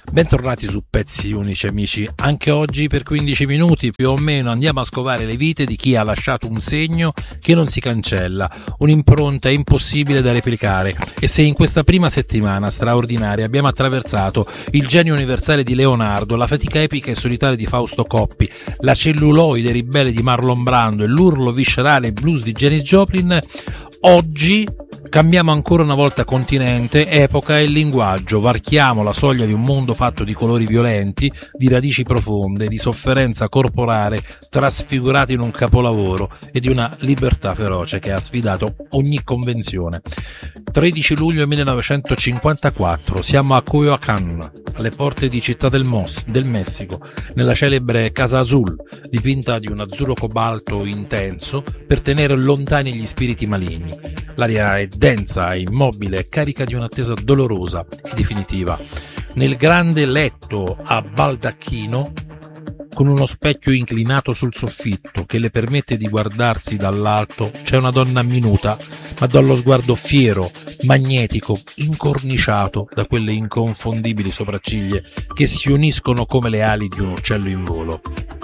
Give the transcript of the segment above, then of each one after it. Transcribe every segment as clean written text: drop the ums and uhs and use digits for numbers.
Bentornati su Pezzi Unici amici, anche oggi per 15 minuti più o meno andiamo a scovare le vite di chi ha lasciato un segno che non si cancella, un'impronta impossibile da replicare. E se in questa prima settimana straordinaria abbiamo attraversato il genio universale di Leonardo, la fatica epica e solitaria di Fausto Coppi, la celluloide ribelle di Marlon Brando e l'urlo viscerale blues di Janis Joplin, oggi cambiamo ancora una volta continente, epoca e linguaggio, varchiamo la soglia di un mondo fatto di colori violenti, di radici profonde, di sofferenza corporale trasfigurata in un capolavoro e di una libertà feroce che ha sfidato ogni convenzione. 13 luglio 1954, siamo a Coyoacán, alle porte di Città del Messico, nella celebre Casa Azul, dipinta di un azzurro cobalto intenso per tenere lontani gli spiriti maligni. L'aria è densa, immobile e carica di un'attesa dolorosa e definitiva. Nel grande letto a baldacchino, con uno specchio inclinato sul soffitto che le permette di guardarsi dall'alto, c'è una donna minuta, ma dallo sguardo fiero, magnetico, incorniciato da quelle inconfondibili sopracciglia che si uniscono come le ali di un uccello in volo.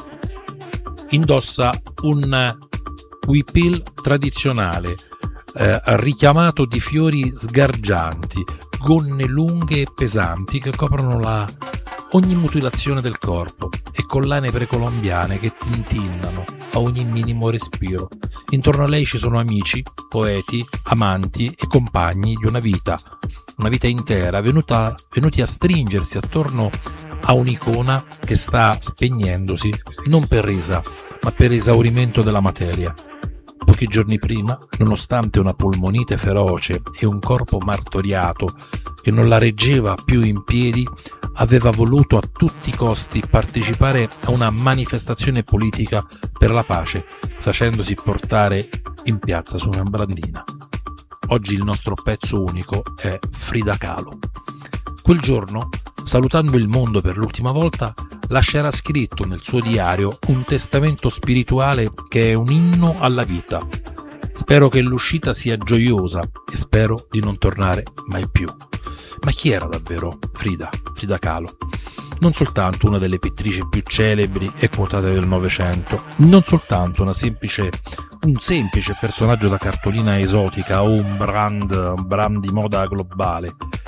Indossa un huipil tradizionale, richiamato di fiori sgargianti, gonne lunghe e pesanti che coprono ogni mutilazione del corpo e collane precolombiane che tintinnano a ogni minimo respiro. Intorno a lei ci sono amici, poeti, amanti e compagni di una vita intera venuti a stringersi attorno a un'icona che sta spegnendosi non per resa ma per esaurimento della materia. Pochi giorni prima, nonostante una polmonite feroce e un corpo martoriato che non la reggeva più in piedi, aveva voluto a tutti i costi partecipare a una manifestazione politica per la pace, facendosi portare in piazza su una brandina. Oggi il nostro pezzo unico è Frida Kahlo. Quel giorno, salutando il mondo per l'ultima volta, lascerà scritto nel suo diario un testamento spirituale che è un inno alla vita. Spero che l'uscita sia gioiosa e spero di non tornare mai più. Ma chi era davvero Frida Kahlo? Non soltanto una delle pittrici più celebri e quotate del Novecento, non soltanto un semplice personaggio da cartolina esotica o un brand di moda globale,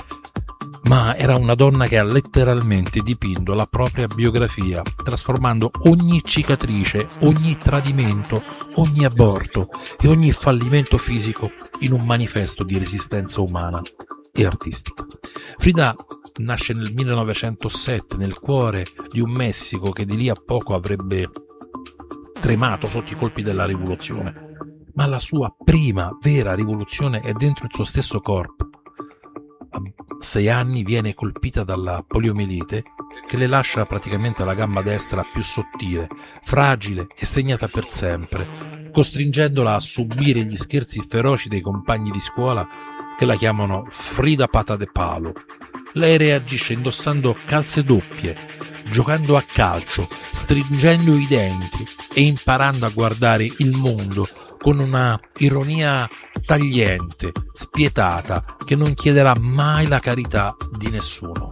ma era una donna che ha letteralmente dipinto la propria biografia, trasformando ogni cicatrice, ogni tradimento, ogni aborto e ogni fallimento fisico in un manifesto di resistenza umana e artistica. Frida nasce nel 1907 nel cuore di un Messico che di lì a poco avrebbe tremato sotto i colpi della rivoluzione, ma la sua prima vera rivoluzione è dentro il suo stesso corpo. A 6 anni viene colpita dalla poliomielite che le lascia praticamente la gamba destra più sottile, fragile e segnata per sempre, costringendola a subire gli scherzi feroci dei compagni di scuola che la chiamano Frida Pata de Palo. Lei reagisce indossando calze doppie, giocando a calcio, stringendo i denti e imparando a guardare il mondo con una ironia tagliente, spietata, che non chiederà mai la carità di nessuno.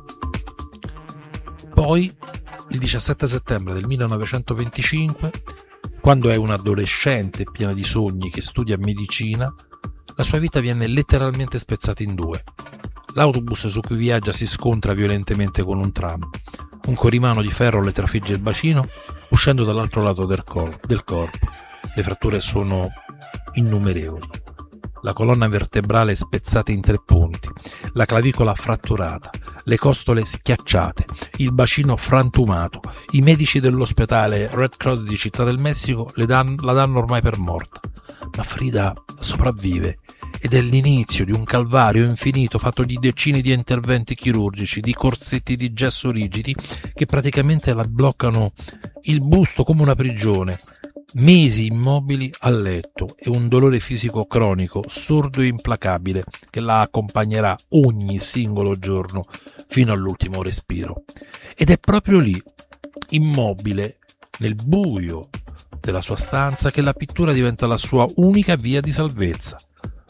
Poi, il 17 settembre del 1925, quando è un'adolescente piena di sogni che studia medicina, la sua vita viene letteralmente spezzata in due. L'autobus su cui viaggia si scontra violentemente con un tram. Un corrimano di ferro le trafigge il bacino, uscendo dall'altro lato del corpo. Le fratture sono innumerevoli. La colonna vertebrale è spezzata in 3 punti, la clavicola fratturata, le costole schiacciate, il bacino frantumato. I medici dell'ospedale Red Cross di Città del Messico la danno ormai per morta. Ma Frida sopravvive ed è l'inizio di un calvario infinito fatto di decine di interventi chirurgici, di corsetti di gesso rigidi che praticamente la bloccano il busto come una prigione. Mesi immobili a letto e un dolore fisico cronico, sordo e implacabile, che la accompagnerà ogni singolo giorno fino all'ultimo respiro. Ed è proprio lì, immobile, nel buio della sua stanza, che la pittura diventa la sua unica via di salvezza.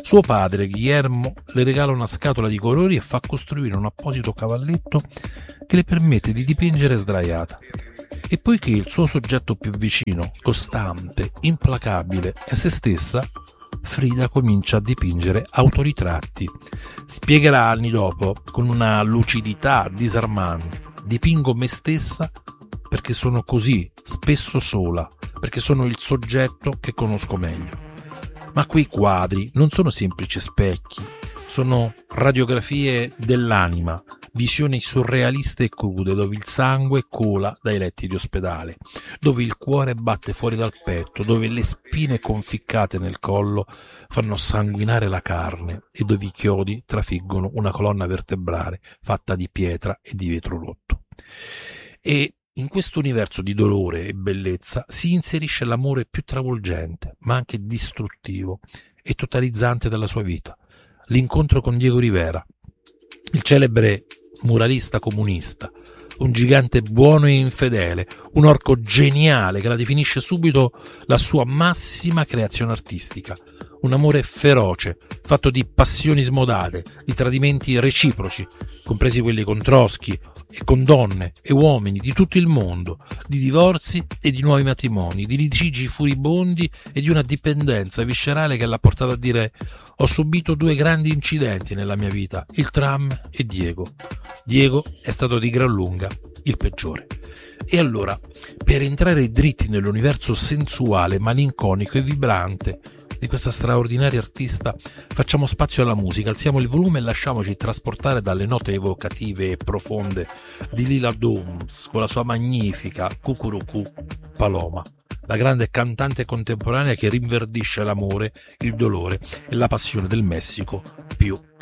Suo padre, Guillermo, le regala una scatola di colori e fa costruire un apposito cavalletto che le permette di dipingere sdraiata. E poiché il suo soggetto più vicino, costante, implacabile, è se stessa, Frida comincia a dipingere autoritratti. Spiegherà anni dopo, con una lucidità disarmante: dipingo me stessa perché sono così, spesso sola, perché sono il soggetto che conosco meglio. Ma quei quadri non sono semplici specchi, sono radiografie dell'anima, visioni surrealiste e crude, dove il sangue cola dai letti di ospedale, dove il cuore batte fuori dal petto, dove le spine conficcate nel collo fanno sanguinare la carne e dove i chiodi trafiggono una colonna vertebrale fatta di pietra e di vetro rotto. E in questo universo di dolore e bellezza si inserisce l'amore più travolgente, ma anche distruttivo e totalizzante della sua vita: l'incontro con Diego Rivera, il celebre muralista comunista, un gigante buono e infedele, un orco geniale che la definisce subito la sua massima creazione artistica. Un amore feroce, fatto di passioni smodate, di tradimenti reciproci, compresi quelli con Trotsky e con donne e uomini di tutto il mondo, di divorzi e di nuovi matrimoni, di litigi furibondi e di una dipendenza viscerale che l'ha portato a dire: ho subito 2 grandi incidenti nella mia vita, il tram e Diego. Diego è stato di gran lunga il peggiore. E allora, per entrare dritti nell'universo sensuale, malinconico e vibrante di questa straordinaria artista, facciamo spazio alla musica, alziamo il volume e lasciamoci trasportare dalle note evocative e profonde di Lila Downs con la sua magnifica Cucurucú Paloma, la grande cantante contemporanea che rinverdisce l'amore, il dolore e la passione del Messico più